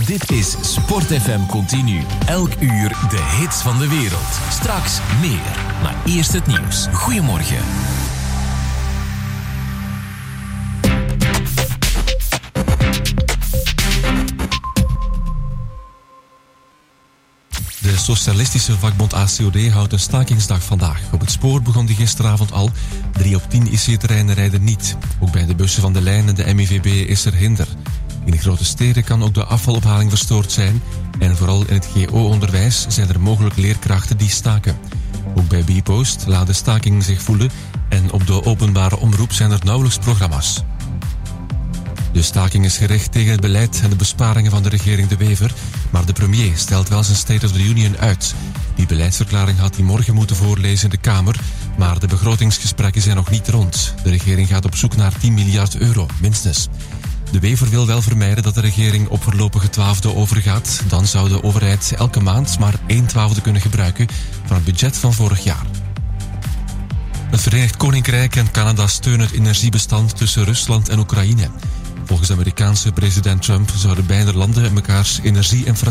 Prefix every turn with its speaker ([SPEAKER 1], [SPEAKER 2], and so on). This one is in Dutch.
[SPEAKER 1] Dit is Sport FM Continu. Elk uur de hits van de wereld. Straks meer. Maar eerst het nieuws. Goedemorgen.
[SPEAKER 2] De socialistische vakbond ACOD houdt een stakingsdag vandaag. Op het spoor begon die gisteravond al. 3 op 10 IC-terreinen rijden niet. Ook bij de bussen van de lijn en de MIVB is er hinder. In de grote steden kan ook de afvalophaling verstoord zijn. En vooral in het GO-onderwijs zijn er mogelijk leerkrachten die staken. Ook bij Bpost laat de staking zich voelen. En op de openbare omroep zijn er nauwelijks programma's. De staking is gericht tegen het beleid en de besparingen van de regering De Wever. Maar de premier stelt wel zijn State of the Union uit. Die beleidsverklaring had hij morgen moeten voorlezen in de Kamer. Maar de begrotingsgesprekken zijn nog niet rond. De regering gaat op zoek naar 10 miljard euro, minstens. De Wever wil wel vermijden dat de regering op voorlopige 12e overgaat. Dan zou de overheid elke maand maar 1/12 kunnen gebruiken van het budget van vorig jaar. Het Verenigd Koninkrijk en Canada steunen het energiebestand tussen Rusland en Oekraïne. Volgens de Amerikaanse president Trump zouden beide landen mekaars energieinfrastructuur